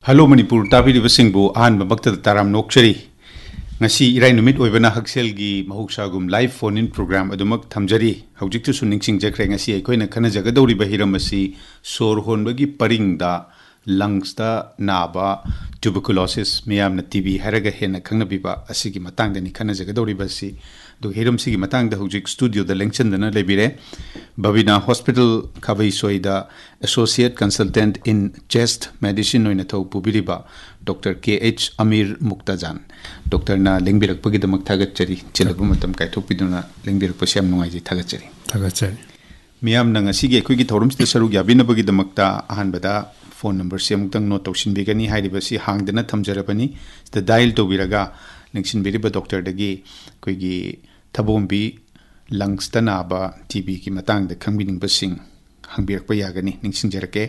Hello Manipur Tabiri Singbu An Babakta Taram Nokchari Ngasi Irai Numit Oibana Hakselgi Mahusagum live phone in program Adumak Tamjari Hojik to Suning Sing Jakre Ngasi Koina Kanajagadori Bahiramasi Sor Honbagi Paringda lungs da naba tuberculosis Miam na TB Haraga Hena Kangabiba Asigi Matang the Kanajagadori Basi do Hiram Sigi Matang the Hojik studio the Lengchan the Lebire Babina Hospital Kabai Soida Associate Consultant in Chest Medicine in Ato Pubiriba Dr. K.H. Amir Muktajan Dr. Na Lingbirak Pagida Maktagachari Chilabumatam Kaitopiduna Lingbirak Pasiam Noaji Tagachari Miam Nangasigi Quigi Torums the Saru Yabina Bagida Makta Ahanbada phone number Siamutang no Toshin Bigani Haidibasi Hang Dana Tamjarabani the dial to Viraga Linkshin Biriba Dr. Dagi Quigi Tabombi lungs tanaba TB ki matang the Kangbining Basing Hangbirak Payagani Ningshin Jerake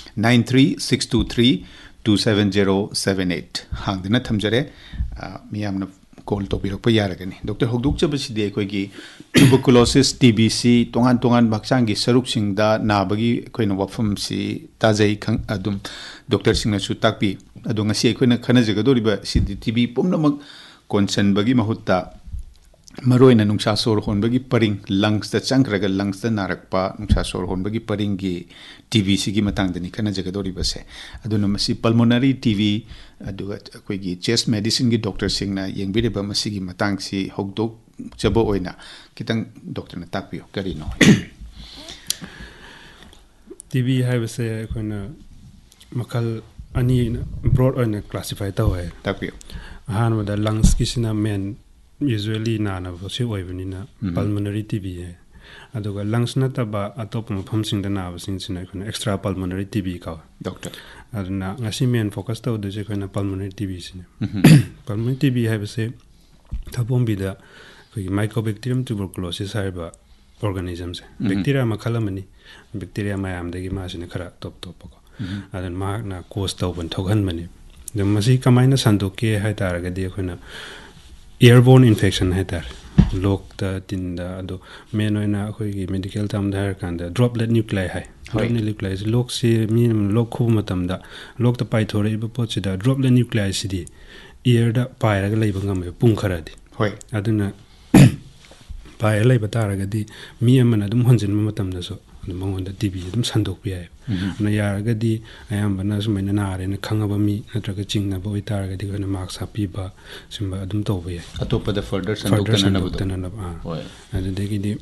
93623-27078 Hang Dana Tamjare Miam call to Birak Payaragani Dr. Hogduk Chabasi Quigi tuberculosis TBC Tongan Baksangi Saruk Sing da Nabagi Queen of Wafum si Tazai Adum Dr. Singna Sutakpi Adungasi Queen Kanajagadoriba Sidi TB Pumnamak Konsen Bagi Mahuta Maroina Nungsa Sor Honbagi Paring lungs the Chankraga lungs the Narakpa Nungsa Sor Honbagi Paringi TBC gi matang the Kanajagadori Base Adunamasi pulmonary TV Quigi chest medicine gi Dr. Singna Yangbiriba Masigi Matangsi Hogdok Chabo Oina Kitang Dr. Natapio Carino TB have say Kona Makal Ani broad on classified away Tapio Han with the lungs kisina men usually nana was in pulmonary TB aduga lungs nataba atop mafamsing da na since extra pulmonary TB ka doctor aduna ngasi men focus to de kona pulmonary TB sine pulmonary TB have say thabombi da mycobacterium tuberculosis haiba organisms bacteria makhalamani bacteria mayam dagi masine khara top ko adun ma na cause to ban thogan mani the masi kamaina sandoke hai taragadi khona airborne infection hai tar lok ta tinda ado menoina khoi medical term da kan da droplet nuclei hai droplet nuclei is lok si minimum lok khu matam da lok ta pai thore ba pot si da droplet nuclei si di air da pai ra leiba ngam pung khara di hoi aduna pai leiba taragadi mi amana dum honjin matam da so mangonda TB dum sandok pi ai na yaragadi ayambana sumaina nare na khangaba mi natraga chingna bo itaragadi kana marks happy ba simba adum to be atopa the further sandok tanana ba adegi di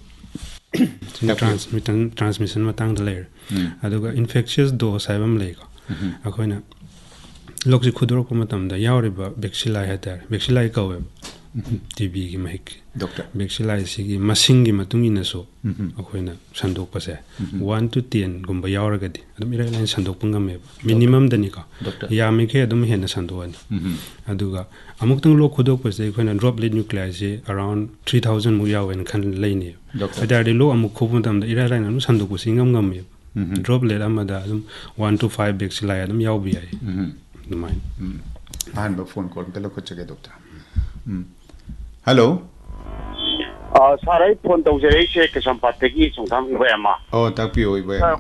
transmission matang da layer aduga infectious dose saibam lego akoina lokji khudro ko matam da yawriba bacilli hatar bacilli kawe TB ki mahik doctor bacilli sigi masing gi matungina so akoina sandok pase 1 to 10 gumba yawragadi adum ira line sandok pungame minimum dani ka ya me ke adum hena sandowani aduga amuktang lo khudok pase akoina droplet nuclei se around 3000 mu yawen khan leini adari lo amuk khobum tam da ira line anu sandok ko singam ngam droplet amada adum 1 to 5 bacilli adum yawbi ai dumai han ba phone call telo ko chege doctor hello Sarai phone tau jere se ke sampategi songtham ibayama oh takpio ibayama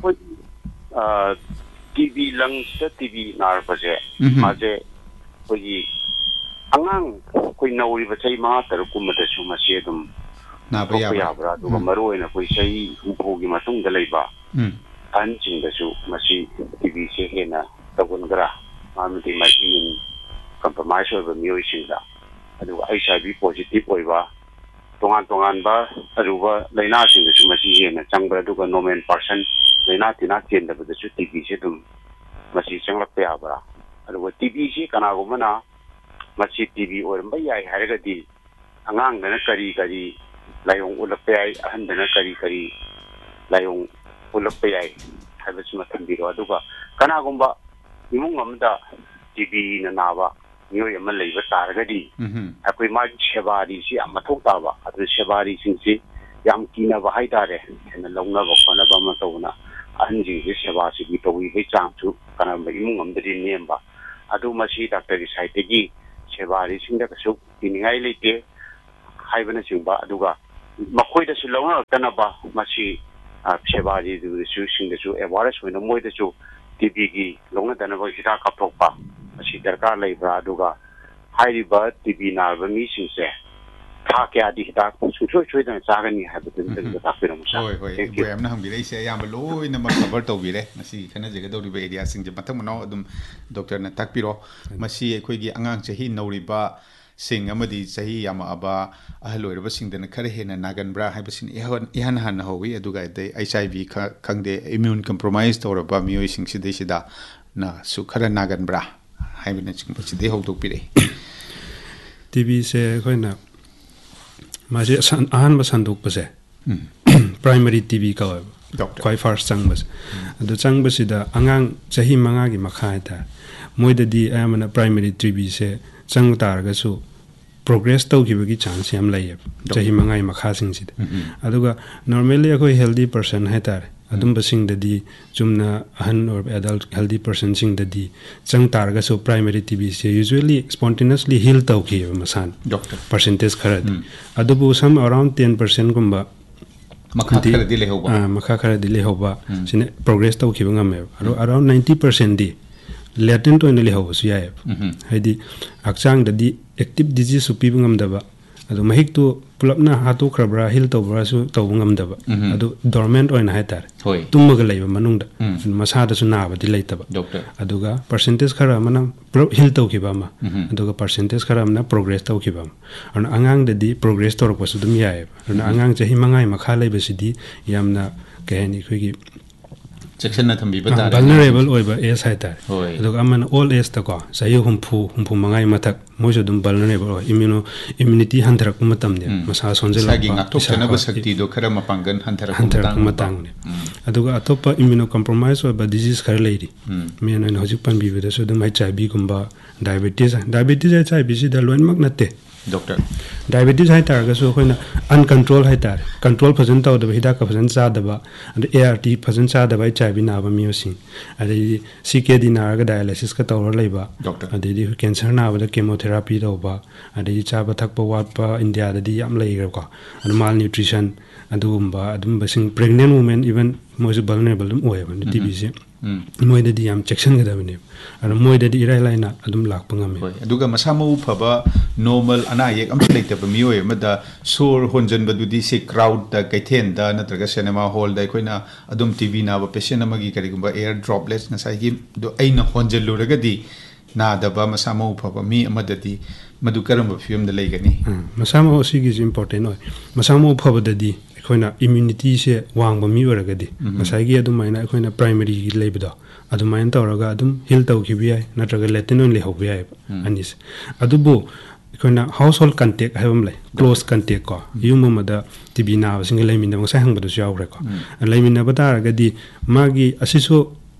TB lungs TB nar pase maje koi angang koi nauri ba chai ma tar kum da su ma se dum na ba ya bra du maro ina koi sai upo gi matung da leiba an jing da su ma si TB se hena tagun gra amti ma in compromise over music da adu HIV positive oiba tongan ba aruba laina sing su masi hena changba duga nomen person laina tina chen da su TB se dum masi changla pe abra aruba TB se kana go mana masi TB or ba yai haraga di angang na kari layong ulap ai ahan na kari layong ulap ai haba su matan biro aduga kana go ba imung amda TB na nawa New Malay Targadi, Aqui Mag Shabari, Amatotava, at the Shabari Sinsi, Yam Kina Vahaitare, and the Longa of Panabamatona, Anji, the Shabasi, with a wee jump to Kanamum the Nimba. Adumasi, Dr. Saitegi, Shabari Singakasu, in Hailete, Hivanasumba, Aduga, Makoida Silona, Tanaba, Mashi, Shabari, the Sushing the Su, a Waris when the Moida Su, TBG, longer than a Vojita Kapopa. ꯑꯁꯤ ꯗꯔꯀꯥꯔ ꯂꯩꯕ꯭ꯔꯥ ꯑꯗꯨꯒ ꯍꯥꯏꯔꯤꯕ TV ꯅꯥꯔꯕ ꯃꯤꯁꯤꯡꯁꯦ ꯊꯥ ꯀꯌꯥꯗꯤ ꯍꯤꯗꯥꯛ ꯁꯨꯡꯁꯣꯏ ꯁꯣꯏꯗꯅ ꯆꯥꯒꯅꯤ ꯍꯥꯏꯕꯗꯨ ꯇꯥꯛꯄꯤꯔꯝꯃꯨ ꯁꯥꯔ ꯍꯣꯏ ꯕꯣꯌꯥꯝꯅ ꯍꯪꯕꯤꯔꯛꯏꯁꯦ ꯑꯌꯥꯝꯕ ꯂꯣꯏꯅꯃꯛ ꯀꯚꯔ ꯇꯧꯕꯤꯔꯦ ꯃꯁꯤ ꯈꯟꯅꯖꯒꯗꯧꯔꯤꯕ ꯑꯦꯔꯤꯌꯥꯁꯤꯡꯁꯦ ꯃꯊꯪ ꯃꯅꯥꯎ ꯑꯗꯨꯝ ꯗꯣꯛꯇꯔꯅ ꯇꯥꯛꯄꯤꯔꯣ ꯃꯁꯤ ꯑꯩꯈꯣꯏꯒꯤ ꯑꯉꯥꯡ ꯆꯍꯤ ꯅꯧꯔꯤꯕ ꯁꯤꯡ ꯑꯃꯗꯤ ꯆꯍꯤ ꯌꯥꯝꯃꯛꯑꯕ ꯑꯍꯜ ꯑꯣꯏꯔꯕꯁꯤꯡꯗꯅ ꯈꯔ ꯍꯦꯟꯅ ꯅꯥꯒꯟꯕ꯭ꯔꯥ ꯍꯥꯏꯕꯁꯤꯅ ꯏꯍꯥꯟ ꯍꯥꯟꯅ ꯍꯧꯋꯤ ꯑꯗꯨꯒ HIV ꯈꯪꯗꯦ ꯏꯃ꯭ꯌꯨꯟ ꯀꯝꯄ꯭ꯔꯣꯃꯥꯏꯁ ꯇꯧꯔꯕ ꯃꯤꯑꯣꯏꯁꯤꯡꯁꯤꯗꯩꯁꯤꯗ ꯅꯁꯨ ꯈꯔ ꯅꯥꯒꯟꯕ꯭ꯔꯥ ꯍꯥꯏꯕꯅꯆꯤꯡꯕꯁꯤꯗꯩ ꯍꯧꯗꯣꯛꯄꯤꯔꯛꯏ ꯇꯤꯕꯤꯁꯦ ꯑꯩꯈꯣꯏꯅ ꯃꯥꯁꯦ ꯑꯍꯥꯟꯕ ꯁꯟꯗꯣꯛꯄꯁꯦ ꯄ꯭ꯔꯥꯏꯃꯔꯤ ꯇꯤꯕꯤ ꯀꯧꯋꯦꯕ ꯈ꯭ꯋꯥꯏ ꯐꯥꯔꯁ ꯆꯪꯕꯁꯦ ꯑꯗꯨ ꯆꯪꯕꯁꯤꯗ ꯑꯉꯥꯡ ꯆꯍꯤ 5ꯒꯤ ꯃꯈꯥ ꯍꯥꯏꯇꯥꯔꯦ ꯃꯣꯏꯗꯗꯤ ꯑꯌꯥꯝꯕꯅ ꯄ꯭ꯔꯥꯏꯃꯔꯤ ꯇꯤꯕꯤꯁꯦ ꯆꯪ ꯇꯥꯔꯒꯁꯨ ꯄ꯭ꯔꯣꯒ꯭ꯔꯦꯁ ꯇꯧꯈꯤꯕꯒꯤ ꯆꯥꯟꯁ ꯌꯥꯝ ꯂꯩꯌꯦꯕ ꯆꯍꯤ 5ꯒꯤ ꯃꯈꯥꯁꯤꯡꯁꯤꯗ ꯑꯗꯨꯒ ꯅꯣꯔꯃꯦꯜꯂꯤ ꯑꯩꯈꯣꯏ ꯍꯦꯜꯗꯤ ꯄꯔꯁꯟ ꯍꯥꯏꯇꯥꯔꯦ ꯑꯗꯨꯝꯕꯁꯤꯡꯗꯗꯤ ꯆꯨꯝꯅ ꯑꯍꯟ ꯑꯣꯏꯕ ꯑꯦꯗꯜꯠ ꯍꯦꯜꯗꯤ ꯄꯔꯁꯟꯁꯤꯡꯗꯗꯤ ꯆꯪ ꯇꯥꯔꯒꯁꯨ ꯄ꯭ꯔꯥꯏꯃꯔꯤ ꯇꯤꯕꯤꯁꯦ ꯌꯨꯖꯨꯋꯦꯂꯤ ꯁ꯭ꯄꯣꯟꯇꯦꯅꯁꯂꯤ ꯍꯤꯜ ꯇꯧꯈꯤꯑꯕ ꯃꯁꯥꯅ ꯄꯔꯁꯦꯟꯇꯦꯖ ꯈꯔꯗꯤ ꯑꯗꯨꯕꯨ ꯁꯝ ꯑꯔꯥꯎꯟ 10%ꯒꯨꯝꯕ ꯃꯈꯥ ꯈꯔꯗꯤ ꯂꯩꯍꯧꯕ ꯁꯤꯅ ꯄ꯭ꯔꯣꯒ꯭ꯔꯦꯁ ꯇꯧꯈꯤꯕ ꯉꯝꯃꯦꯕ ꯑꯗꯣ ꯑꯔꯥꯎꯟ 90%ꯗꯤ ꯂꯦꯇꯦꯟꯠ ꯑꯣꯏꯅ ꯂꯩꯍꯧꯕꯁꯨ ꯌꯥꯏꯑꯕ ꯍꯥꯏꯗꯤ ꯍꯛꯆꯥꯡꯗꯗꯤ ꯑꯦꯛꯇꯤꯚ ꯗꯤꯖꯤꯖꯁꯨ ꯄꯤꯕ ꯉꯝꯗꯕ ꯑꯗꯣ ꯃꯍꯤꯛꯇꯨ ꯄꯨꯂꯞꯅ ꯍꯥꯠꯇꯣꯛꯈ꯭ꯔꯕ꯭ꯔꯥ ꯍꯤꯜ ꯇꯧꯕ꯭ꯔꯥꯁꯨ ꯇꯧꯕ ꯉꯝꯗꯕ ꯑꯗꯨ ꯗꯣꯔꯃꯦꯟꯠ ꯑꯣꯏꯅ ꯍꯥꯏꯇꯥꯔꯦ ꯇꯨꯝꯃꯒ ꯂꯩꯕ ꯃꯅꯨꯡꯗ ꯃꯁꯥꯗꯁꯨ ꯅꯥꯕꯗꯤ ꯂꯩꯇꯕ ꯑꯗꯨꯒ ꯄꯔꯁꯦꯟꯇꯦꯖ ꯈꯔ ꯑꯃꯅ ꯄꯨꯂꯞ ꯍꯤꯜ ꯇꯧꯈꯤꯕ ꯑꯃ ꯑꯗꯨꯒ ꯄꯔꯁꯦꯟꯇꯦꯖ ꯈꯔ ꯑꯃꯅ ꯄ꯭ꯔꯣꯒ꯭ꯔꯦꯁ ꯇꯧꯈꯤꯕ ꯑꯃ ꯑꯗꯨꯅ ꯑꯉꯥꯡꯗꯗꯤ ꯄ꯭ꯔꯣꯒ꯭ꯔꯦꯁ ꯇꯧꯔꯛꯄꯁꯨ ꯑꯗꯨꯝ ꯌꯥꯏꯑꯕ ꯑꯗꯨꯅ ꯑꯉꯥꯡ ꯆꯍꯤ 5ꯒꯤ ꯃꯈꯥ ꯂꯩꯕꯁꯤꯗꯤ ꯌꯥꯝꯅ ꯀꯩ ꯍꯥꯏꯅꯤ ꯑꯩꯈꯣꯏꯒꯤ ꯆꯦꯛꯁꯤꯟꯅ ꯊꯝꯕꯤꯕ ꯇꯥꯔꯦ ꯚꯜꯅꯔꯦꯕꯜ ꯑꯣꯏꯕ ꯑꯦꯖ ꯍꯥꯏꯇꯥꯔꯦ ꯑꯗꯨꯒ ꯑꯃꯅ ꯑꯣꯜ ꯑꯦꯖꯇꯀꯣ ꯆꯍꯤ 65 ꯃꯊꯛ ꯃꯣꯏꯁꯨ ꯑꯗꯨꯝ ꯚꯜꯅꯔꯦꯕꯜ ꯑꯣꯏ ꯏꯝꯃ꯭ꯌꯨꯅꯤꯇꯤ ꯍꯟꯊꯔꯛꯄ ꯃꯇꯝꯅꯦ ꯃꯁꯥ ꯁꯣꯟꯖꯜꯂꯛꯄ ꯉꯥꯛꯊꯣꯛꯆꯅꯕ ꯁꯛꯇꯤꯗꯣ ꯈꯔ ꯃꯄꯥꯡꯒꯜ ꯍꯟꯊꯔꯛꯄ ꯃꯇꯥꯡꯅꯦ ꯑꯗꯨꯒ ꯑꯇꯣꯞꯄ ꯏꯝꯃ꯭ꯌꯨꯅꯣ ꯀꯝꯄ꯭ꯔꯣꯃꯥꯏꯁ ꯑꯣꯏꯕ ꯗꯤꯖꯤꯖ ꯈꯔ ꯂꯩꯔꯤ ꯃꯦꯟ ꯑꯣꯏꯅ ꯍꯧꯖꯤꯛ ꯄꯟꯕꯤꯕꯗꯁꯨ ꯑꯗꯨꯝ HIV ꯒꯨꯝꯕ ꯗꯥꯏꯕꯦꯇꯤꯁ HIV ꯁꯤꯗ ꯂꯣꯏꯅꯃꯛ ꯅꯠꯇꯦ ꯗꯣꯛꯇꯔ ꯗꯥꯏꯕꯦꯇꯤꯁ ꯍꯥꯏꯇꯥꯔꯒꯁꯨ ꯑꯩꯈꯣꯏꯅ ꯑꯟꯀꯟꯇ꯭ꯔꯣꯜ ꯍꯥꯏꯇꯥꯔꯦ ꯀꯟꯇ꯭ꯔꯣꯜ ꯐꯖꯅ ꯇꯧꯗꯕ ꯍꯤꯗꯥꯛꯀ ꯐꯖꯅ ꯆꯥꯗꯕ ꯑꯗ ART ꯐꯖꯅ ꯆꯥꯗꯕ HIV ꯅꯥꯕ ꯃꯤꯑꯣꯏꯁꯤꯡ ꯑꯗꯩꯗꯤ CKD ꯅꯥꯔꯒ ꯗꯥꯏꯂꯥꯏꯁꯤꯁꯀ ꯇꯧꯔ ꯂꯩꯕ ꯑꯗꯩꯗꯤ ꯀꯦꯟꯁꯔ ꯅꯥꯕꯗ ꯀꯦꯃꯣꯊꯦꯔꯥꯄꯤ ꯇꯧꯕ ꯑꯗꯩꯗꯤ ꯆꯥꯕ ꯊꯛꯄ ꯋꯥꯠꯄ ꯏꯟꯗꯤꯌꯥꯗꯗꯤ ꯌꯥꯝ ꯂꯩꯈ꯭ꯔꯦꯀꯣ ꯑꯗꯨ ꯃꯥꯜ ꯅ꯭ꯌꯨꯇ꯭ꯔꯤꯁꯟ ꯑꯗꯨꯝꯕꯁꯤꯡ ꯄ꯭ꯔꯦꯒꯅꯦꯟ ꯋꯨꯃꯦꯟ ꯏꯚꯟ ꯃꯣꯏꯁꯨ ꯚꯜꯅꯔꯦꯕꯜ ꯑꯗꯨꯝ ꯑꯣꯏꯌꯦꯕ ꯇꯤꯕꯤꯁꯦ ꯃꯣꯏꯗꯗꯤ ꯌꯥꯝ ꯆꯦꯛꯁꯤꯟꯒꯗꯕꯅꯦꯕ ꯑꯗꯣ ꯃꯣꯏꯗꯗꯤ ꯏꯔꯥꯏ ꯂꯥꯏꯅ ꯑꯗꯨꯝ ꯂꯥꯛꯄ ꯉꯝꯃꯦ ꯑꯗꯨꯒ ꯃꯁꯥ ꯃꯎ ꯐꯕ ꯅꯣꯔꯃꯦꯜ ꯑꯅꯥ ꯑꯌꯦꯛ ꯑꯝꯇ ꯂꯩꯇꯕ ꯃꯤꯑꯣꯏ ꯑꯃꯗ ꯁꯣꯔ ꯍꯣꯟꯖꯟꯕꯗꯨꯗꯤ ꯁꯤ ꯀ꯭ꯔꯥꯎꯗꯇ ꯀꯩꯊꯦꯜꯗ ꯅꯠꯇ꯭ꯔꯒ ꯁꯤꯅꯦꯃꯥ ꯍꯣꯜꯗ ꯑꯩꯈꯣꯏꯅ ꯑꯗꯨꯝ ꯇꯤꯕꯤ ꯅꯥꯕ ꯄꯦꯁꯦꯟ ꯑꯃꯒꯤ ꯀꯔꯤꯒꯨꯝꯕ ꯑꯦꯌꯔ ꯗ꯭ꯔꯣꯞꯂꯦꯠꯁ ꯉꯁꯥꯏꯒꯤ ꯑꯩꯅ ꯍꯣꯟꯖꯜꯂꯨꯔꯒꯗꯤ ꯅꯥꯗꯕ ꯃꯁꯥ ꯃꯎ ꯐꯕ ꯃꯤ ꯑꯃꯗꯗꯤ ꯃꯗꯨ ꯀꯔꯝꯕ ꯐꯤꯕꯝꯗ ꯂꯩꯒꯅꯤ ꯃꯁꯥ ꯃꯎ ꯑꯁꯤꯒꯤꯁꯨ ꯏꯝꯄꯣꯔꯇꯦꯟ ꯑꯣꯏ ꯃꯁꯥ ꯃꯎ ꯐꯕꯗꯗꯤ ꯑꯩꯈꯣꯏꯅ ꯏꯝꯃ꯭ꯌꯨꯅꯤꯇꯤꯁꯦ ꯋꯥꯡꯕ ꯃꯤ ꯑꯣꯏꯔꯒꯗꯤ ꯉꯁꯥꯏꯒꯤ ꯑꯗꯨꯃꯥꯏꯅ ꯑꯩꯈꯣꯏꯅ ꯄ꯭ꯔꯥꯏꯃꯔꯤꯒꯤ ꯂꯩꯕꯗꯣ ꯑꯗꯨꯃꯥꯏꯅ ꯇꯧꯔꯒ ꯑꯗꯨꯝ ꯍꯤꯜ ꯇꯧꯈꯤꯕ ꯌꯥꯏ ꯅꯠꯇ꯭ꯔꯒ ꯂꯦꯇꯦꯟ ꯑꯣꯏꯅ ꯂꯩꯍꯧꯕ ꯌꯥꯏꯑꯕ ꯑꯅꯤꯁꯦ ꯑꯗꯨꯕꯨ ꯑꯩꯈꯣꯏꯅ ꯍꯥꯎꯁ ꯍꯣꯜ ꯀꯟꯇꯦꯛ ꯍꯥꯏꯕ ꯑꯃ ꯂꯩ ꯀ꯭ꯂꯣꯁ ꯀꯟꯇꯦꯛ ꯀꯣ ꯌꯨꯝ ꯑꯃꯗ ꯇꯤꯕꯤ ꯅꯥꯕꯁꯤꯡꯒ ꯂꯩꯃꯤꯟꯅꯕ ꯉꯁꯥꯏ ꯍꯪꯕꯗꯁꯨ ꯌꯥꯎꯈ꯭ꯔꯦꯀꯣ ꯂꯩꯃꯤꯟꯅꯕ ꯇꯥꯔꯒꯗꯤ ꯃꯥꯒꯤ ꯑꯁꯤꯁꯨ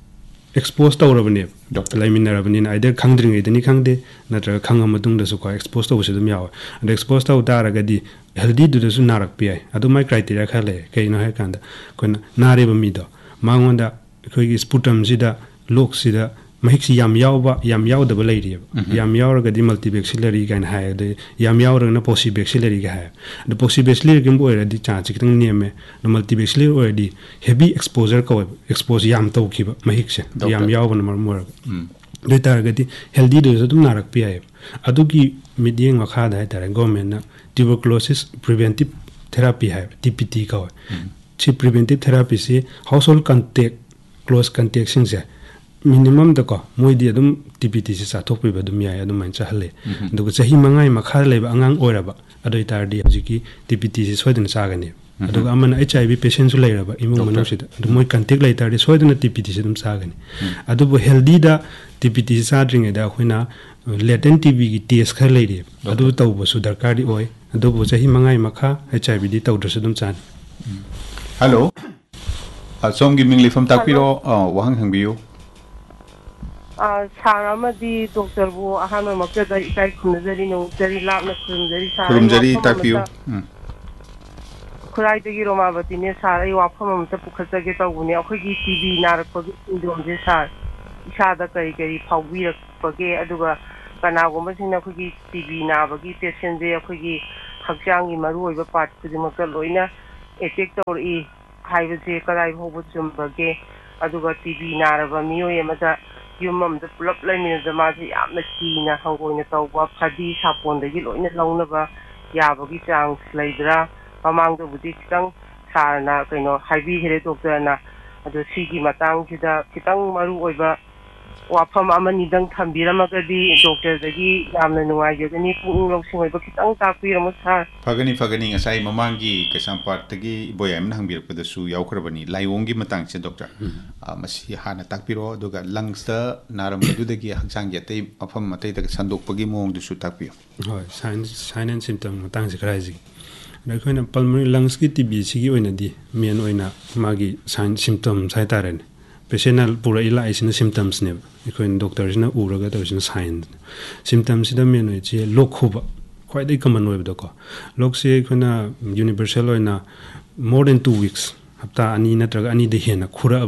ꯑꯦꯛꯁꯄꯣꯖ ꯇꯧꯔꯕꯅꯦꯕ ꯂꯩꯃꯤꯟꯅꯔꯕꯅꯤꯅ ꯑꯥꯏꯗꯔ ꯈꯪꯗ꯭ꯔꯤꯉꯩꯗꯅꯤ ꯈꯪꯗꯦ ꯅꯠꯇ꯭ꯔꯒ ꯈꯪꯉ ꯃꯇꯨꯡꯗꯁꯨꯀꯣ ꯑꯦꯛꯁꯄꯣꯖ ꯇꯧꯕꯁꯨ ꯑꯗꯨꯝ ꯌꯥꯎꯋꯦ ꯑꯗꯣ ꯑꯦꯛꯁꯄꯣꯖ ꯇꯧ ꯇꯥꯔꯒꯗꯤ ꯍꯦꯜꯗꯤꯗꯨꯗꯁꯨ ꯅꯥꯔꯛꯄ ꯌꯥꯏ ꯑꯗꯨ ꯃꯥꯏ ꯀ꯭ꯔꯥꯏꯇꯦꯔꯤꯌꯥ ꯈꯔ ꯂꯩ ꯀꯩꯅꯣ ꯍꯥꯏꯔꯀꯥꯟꯗ ꯑꯩꯈꯣꯏꯅ ꯅꯥꯔꯤꯕ ꯃꯤꯗꯣ ꯃꯉꯣꯟꯗ ꯑꯩꯈꯣꯏꯒꯤ ꯁ꯭ꯄꯨꯇꯝꯁꯤꯗ ꯂꯣꯛꯁꯤꯗ ꯃꯍꯤꯛꯁꯤ ꯌꯥꯝ ꯌꯥꯎꯕ ꯌꯥꯝ ꯌꯥꯎꯗꯕ ꯂꯩꯔꯤꯑꯕ ꯌꯥꯝ ꯌꯥꯎꯔꯒꯗꯤ ꯃꯜꯇꯤꯕꯦꯛꯁꯤꯂꯔꯤ ꯀꯥꯏꯅ ꯍꯥꯏ ꯑꯗꯩ ꯌꯥꯝ ꯌꯥꯎꯔꯒꯅ ꯄꯣꯁꯤꯕꯦꯛꯁꯤꯂꯔꯤꯒ ꯍꯥꯏ ꯑꯗꯣ ꯄꯣꯁꯤꯕꯦꯛꯁꯤꯂꯔꯤꯒꯨꯝꯕ ꯑꯣꯏꯔꯗꯤ ꯆꯥꯟꯁꯁꯤ ꯈꯤꯇꯪ ꯅꯦꯝꯃꯦ ꯑꯗꯣ ꯃꯜꯇꯤꯕꯦꯛꯁꯤꯂꯔꯤ ꯑꯣꯏꯔꯗꯤ ꯍꯦꯚꯤ ꯑꯦꯛꯁꯄꯣꯖꯔ ꯀꯧꯋꯦꯕ ꯑꯦꯛꯁꯄꯣꯖ ꯌꯥꯝ ꯇꯧꯈꯤꯕ ꯃꯍꯤꯛꯁꯦ ꯌꯥꯝ ꯌꯥꯎꯕꯅ ꯃꯔꯝ ꯑꯣꯏꯔꯒ ꯑꯗꯨ ꯑꯣꯏꯇꯥꯔꯒꯗꯤ ꯍꯦꯜꯗꯤꯗꯨꯁꯨ ꯑꯗꯨꯝ ꯅꯥꯔꯛꯄ ꯌꯥꯏꯑꯕ ꯑꯗꯨꯒꯤ ꯃꯤꯠꯌꯦꯡ ꯃꯈꯥꯗ ꯍꯥꯏꯇꯥꯔꯦ ꯒꯣꯔꯃꯦꯟꯅ ꯇ꯭ꯌꯨꯕꯔꯀ꯭ꯂꯣꯁꯤꯁ ꯄ꯭ꯔꯤꯚꯦꯟꯇꯤꯞ ꯊꯦꯔꯥꯄꯤ ꯍꯥꯏꯕ TPT ꯀꯧꯋꯦ ꯁꯤ ꯄ꯭ꯔꯤꯚꯦꯟꯇꯤꯞ ꯊꯦꯔꯥꯄꯤꯁꯤ ꯍꯥꯎꯁ ꯍꯣꯜ ꯀꯟꯇꯦꯛ ꯀ꯭ꯂꯣꯁ ꯀꯟꯇꯦꯛꯁꯤꯡꯁꯦ ꯃꯤꯅꯤꯃꯝꯗꯀꯣ ꯃꯣꯏꯗꯤ ꯑꯗꯨꯝ TPTꯁꯤ ꯆꯥꯊꯣꯛꯄꯤꯕ ꯑꯗꯨꯝ ꯌꯥꯏ ꯑꯗꯨꯃꯥꯏꯅ ꯆꯥꯍꯜꯂꯦ ꯑꯗꯨꯒ ꯆꯍꯤ 5ꯒꯤ ꯃꯈꯥꯗ ꯂꯩꯕ ꯑꯉꯥꯡ ꯑꯣꯏꯔꯕ ꯑꯗꯨ ꯑꯣꯏꯇꯥꯔꯗꯤ ꯍꯧꯖꯤꯛꯀꯤ TPTꯁꯤ ꯁꯣꯏꯗꯅ ꯆꯥꯒꯅꯤ ꯑꯗꯨꯒ ꯑꯃꯅ HIV ꯄꯦꯁꯦꯟꯁꯨ ꯂꯩꯔꯕ ꯏꯃꯨꯡ ꯃꯅꯨꯡꯁꯤꯗ ꯑꯗꯨ ꯃꯣꯏ ꯀꯟꯇꯦꯛ ꯂꯩꯇꯥꯔꯗꯤ ꯁꯣꯏꯗꯅ TPTꯁꯤ ꯑꯗꯨꯝ ꯆꯥꯒꯅꯤ ꯑꯗꯨꯕꯨ ꯍꯦꯜꯗꯤꯗ TPTꯁꯤ ꯆꯥꯗ꯭ꯔꯤꯉꯩꯗ ꯑꯩꯈꯣꯏꯅ ꯂꯦꯇꯦꯟ TBꯒꯤ ꯇꯦꯁ ꯈꯔ ꯂꯩꯔꯤꯑꯕ ꯑꯗꯨ ꯇꯧꯕꯁꯨ ꯗꯔꯀꯥꯔꯗꯤ ꯑꯣꯏ ꯑꯗꯨꯕꯨ ꯆꯍꯤ 5ꯒꯤ ꯃꯈꯥ HIVꯗꯤ ꯇꯧꯗ꯭ꯔꯁꯨ ꯑꯗꯨꯝ ꯆꯥꯅꯤ ꯍꯜꯂꯣ ꯁꯣꯝꯒꯤ ꯃꯤꯡ ꯂꯩꯐꯝ ꯇꯥꯛꯄꯤꯔꯣ ꯋꯥꯍꯪ ꯍꯪꯕꯤꯌꯨ ꯁꯥꯔ ꯑꯃꯗꯤ ꯗꯣꯛꯇꯔꯕꯨ ꯑꯍꯥꯟꯕꯃꯛꯇꯗ ꯏꯀꯥꯏ ꯈꯨꯝꯅꯖꯔꯤ ꯅꯣꯡꯖꯔꯤ ꯂꯥꯞꯅ ꯈꯨꯔꯨꯝꯖꯔꯤ ꯁꯥꯔ ꯑꯩ ꯋꯥꯐꯝ ꯇꯥꯛꯄꯤꯌꯨ ꯑꯃꯇ ꯈꯨꯔꯥꯏꯗꯒꯤ ꯔꯣꯃꯥꯕꯇꯤꯅꯦ ꯁꯥꯔ ꯑꯩ ꯋꯥꯐꯝ ꯑꯃꯇ ꯄꯨꯈꯠꯆꯒꯦ ꯇꯧꯕꯅꯦ ꯑꯩꯈꯣꯏꯒꯤ TB ꯅꯥꯔꯛꯄꯒꯤ ꯁꯤꯟꯗ꯭ꯔꯣꯝꯁꯦ ꯁꯥꯔ ꯏꯁꯥꯗ ꯀꯔꯤ ꯀꯔꯤ ꯐꯥꯎꯕꯤꯔꯛꯄꯒꯦ ꯑꯗꯨꯒ ꯀꯅꯥꯒꯨꯝꯕꯁꯤꯡꯅ ꯑꯩꯈꯣꯏꯒꯤ TB ꯅꯥꯕꯒꯤ ꯄꯦꯁꯦꯟꯁꯦ ꯑꯩꯈꯣꯏꯒꯤ ꯍꯛꯆꯥꯡꯒꯤ ꯃꯔꯨꯑꯣꯏꯕ ꯄꯥꯔꯠ ꯈꯨꯗꯤꯡꯃꯛꯇ ꯂꯣꯏꯅ ꯑꯦꯇꯦꯛ ꯇꯧꯔꯛꯏ ꯍꯥꯏꯕꯁꯦ ꯀꯗꯥꯏ ꯐꯥꯎꯕ ꯆꯨꯝꯕꯒꯦ ꯑꯗꯨꯒ TB ꯅꯥꯔꯕ ꯃꯤꯑꯣꯏ ꯑꯃꯗ yum amda pulap laimina ma ji yamna kina hangoina tawba phadi saponda gi loina launaba yabagi chang leidra pamangda budi kitang sarna kaino haibi here doctor na adu sigi matang sida kitang maru oiba wafam amani dang thambiramagadi doctor dagi yamna nuai jogani pung loksing oiba kitang takpiramo sar fagani ngasai mamangi kesampat tagi boyam na hangbirpada su yaukrabani laiwongi matang se doctor masi hana takpiro doga langsta narambadu dagi haksang yatei afam matai daga sandokpagi mong du su takpio hoi sign and symptom matang se khaiji na pulmonary lungs ki TB sigi oina di main oina magi sign symptom sai taren patient pura ila isina symptoms neikoin doctor sina uraga to sina sign symptoms da main oi che lokhuba quite a common way ko lok se khona universal oina more than 2 weeks hapta ani natraga ani de hena khura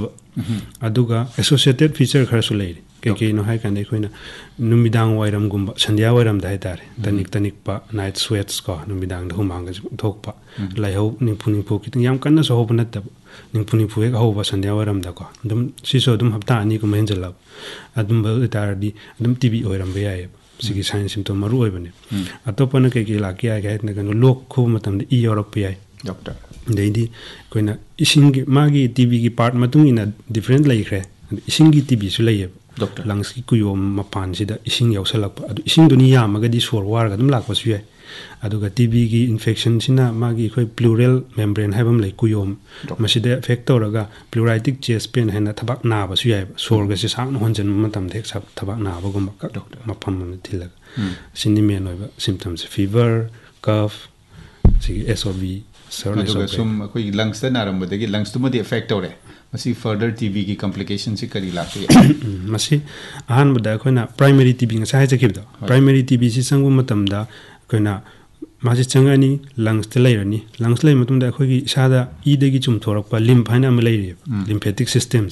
aduga associated feature khara su lei ke no hai kan khoina numidang wairam gumba sandhya wairam dai tare tanik pa night sweats ko numidang da humang thok pa lai ho ningpuni pu kiting yam kan na so ho banat ningpuni pu ek ho ba sandhya wairam da ko dum si so dum hapta ani ko men jala adum ba tar di dum TB oiram be ai sigi sign symptom maru oi bane atopana ke la kya ga na kan lok khu matam de europe ai doctor deidi koina ising magi TB gi part matung ina different lai khre ising gi TB su lai doctor lungs ki kuyom mapan sida ising yausalak adu ising dunia magadi sor war ga dum lak pasu ye aduga TB gi infection sina magi khoi pleural membrane haibam lai kuyom masida affect toraga pleuritic chest pain hena thabak na ba su ye sor ga si sang honjan matam thek sab thabak na ba gum ka doctor mapam na thilak sini me noiba symptoms fever cough sigi SOV aduga sum khoi lungs na rambadagi lungs tu modi affect tore masi further TB ki complications si kari lakse masi ahan bada khoina primary TB nga sai jakibda primary TB si sangbu matam da khoina maji changani lungs te lairani lungs lai matum da khoi gi sada e de gi chum thorak pa lymph haina ma lairi lymphatic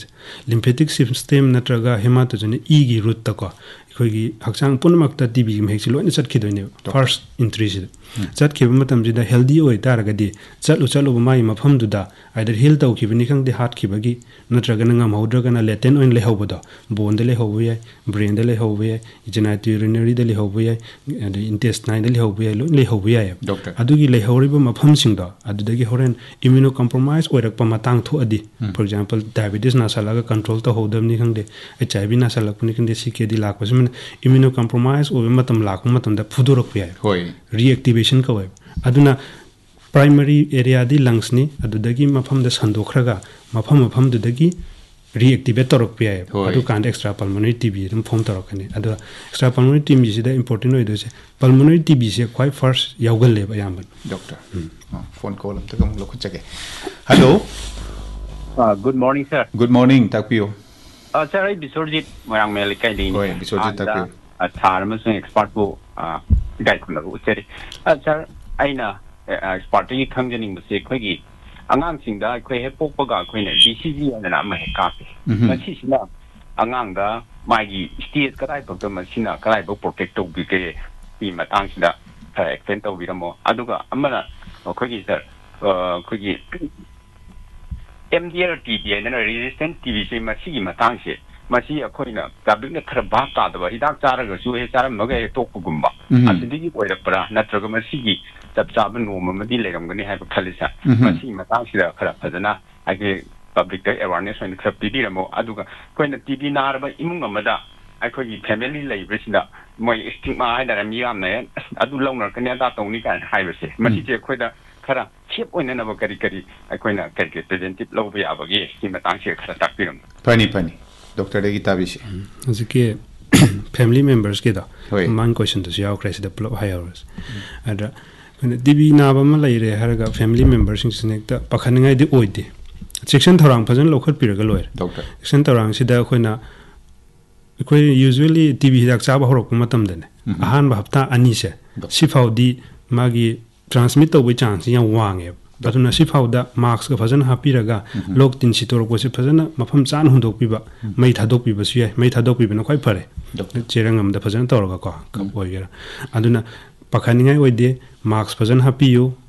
system natraga hematogen e gi root ta ko khoi gi haksang punmak ta TB gi mhek si loina chat khidoine first entry si chat khiba matam ji da healthy oi taraga di chalu mai mafam du da either heal tau khibani khang de heart khibagi natraga na ngam haudraga na latent oin le hawboda bone de le hawwe brain de le hawwe genitourinary de le hawwe intestine de le hawwe le hawwe doctor adugi le hawriba mafam sing da adudagi horen immunocompromised oirak pa matang thu adi for example diabetes na salaga control ta hodam ni khang de HIV na salak ni khang de CKD lak pa immunocompromised obe matam lak matam da phudorak pi hoi reactivation ka web aduna primary area di lungs ni adudagi mafam da sandokhraga mafam du dagi reactivate torok pi adu kan extra pulmonary TB dum form torok ni adu extra pulmonary TB is the important oi do se pulmonary TB se quite first yaugal le ba yamban doctor phone call am takam lo khachage hello good morning sir good morning takpio sir I Bisorjit Morang Mel kai din oi Bisorjit takpio thar ma sing expert bu guide ko lo sir sir aina expert yi khangjaning se khoi gi angang sing da khoi he pokpa ga khoi ne BCG na ma he ka pe ma chi sina angang da mai gi state ka dai tok to ma sina ka dai bo protect to bi ke pi ma tang sida extend to bi mo aduga amana khoi gi sir khoi gi MDR TB na resistant TB se ma si ma tang se masi akoina public na khara ba ta da hidak chara ga su he chara ma ga to ku gumba asidi gi koira pra natraga masi gi chap chab no ma di leram gani ha khalisa masi ma ta sida khara phajana age public awareness and khap di ramo aduga koina TB na ba imung amada akoi gi family labor sida moi stigma ha da mi am ne adu long na kanya da tong ni kan hai ba se masi je khoida khara chip oina na ba kari akoina kai ke preventive lo ba ya ba gi ma ta se khara tak piram pani doctor de gitabisi azike family members ke da man question to yaw crash the plot hires adra DB na ba ma lai re haraga family members sing sinekta pakhaningai di oide section thorang phajan lokhat piraga loir doctor section thorang sida khoina koi usually DB dak cha ba horok matam dane ahan ba hafta ani se sifaudi magi transmit to bi chance yang wange baduna sifauda marks ka phajana hapiraga log tin sitor ko se phajana mafam chan hundok piba mai thadok piba su mai thadok piba na khoi phare cherangam da phajana torga ko ka boigera aduna pakhaningai oide marks phajana hapiyo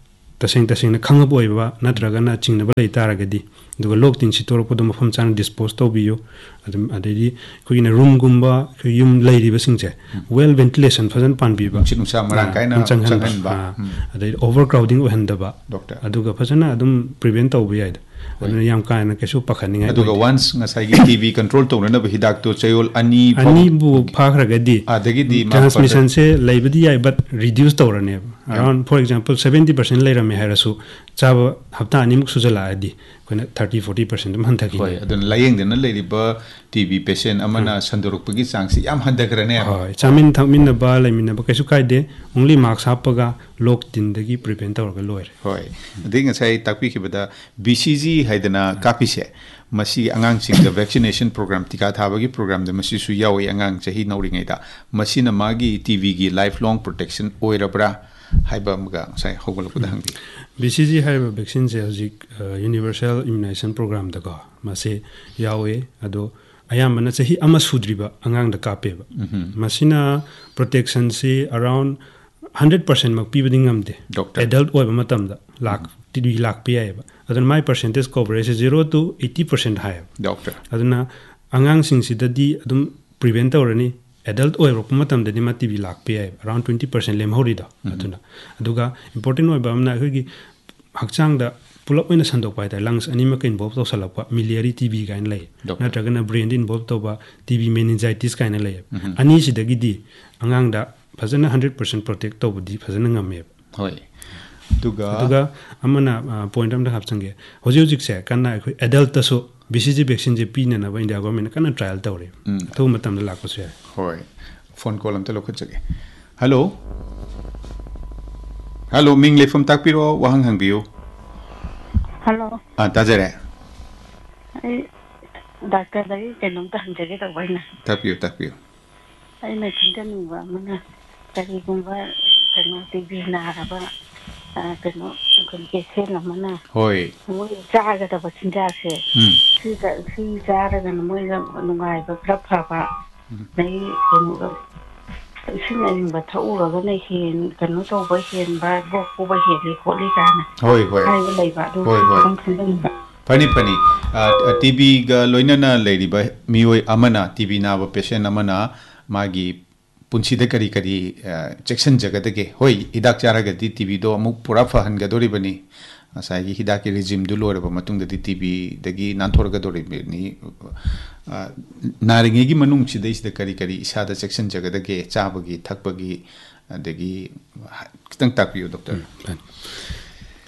taseng taseng na khangab oiba natraga na chingnaba lei taragadi duga lok tin sitorok do mafam chan dispose to biyo adedi kuina room gumba yum leiriba singche well ventilation fajan pan biba chinungsa marang kaina changhan ba adedi overcrowding ohendaba doctor aduga fajana adum prevent to bi aid aduna yam kaina kesu pakhaninga aduga once ngasai gi tv control to na hidak to chayol ani bu phagragadi adagi di transmission se leibadi ai but reduce tawrane around for example 70% leirame harasu chaba hafta animuk sujala adi koina 30-40% manthaki hoy adun layeng den leiriba tv patient amana sandoruk pagi changsi yam handagrane hoy chamin thakmin ba laimin ba kesu kaide only marks hapaga lok tin dagi prevent tawrga loire hoy ading ngasai takpi khibada bcg haidana kapise masi angang sing the vaccination program tika thabagi program de masi su yawi angang chahi nauringai da masina magi tv gi lifelong protection oirabra haiba mga sai hogol ku dang BCG haiba vaccine se hojik universal immunization program da ga mase yawe ado ayamana chahi ama sudriba angang da kapeba masina protection se around 100% mak pibading amde adult oiba matam da lakh tidi lakh piaiba adun my percentage coverage 0 to 80% high doctor aduna angang sing sidadi adum prevent tawrani adult oil matam dani ma tv lak pe around 20% lem horida aduna aduga important oiba amna khigi hakchang da pulap oina sandok pai ta lungs anima ka involve to salakwa miliary tb gain lay natraga na brain involve to ba tb meningitis kaina lay ani sidagi di angang da fazana 100% protect to budi fazana ngame hoy duga amana point am da hapchange hoji hojik se kana khoi adult ta so BCG vaccine je pina na ba India government kana trial tawre to matam da lakko se hoy phone call am ta lokho chage hello hello ming le from takpiro wahang hang biu hello tajare ai doctor dai kenom ta hanjage ta baina takpio ai na chintan ba mana tari gumba kano tv na ba kano kan ke se na mana hoy mo jaga da bachinja se si jaga na mo ga nungai ba pha ba nei kano sin ai ba thau ga nei hen kano to ba hen ba bo ba hen li ko li kana hoy ai ba lei ba do pani tb ga loina na lady ba mioi amana tb na ba patient amana magi punsi de kari section jaga de ke hoi hidak chara ga di tv do amuk pura fahan ga dori bani asai gi hidak regime du lore ba matung de tv de gi nanthor ga dori ni naringe gi manung chi de kari isa da section jaga de ke cha ba gi thak ba gi de gi kitang tak pi doctor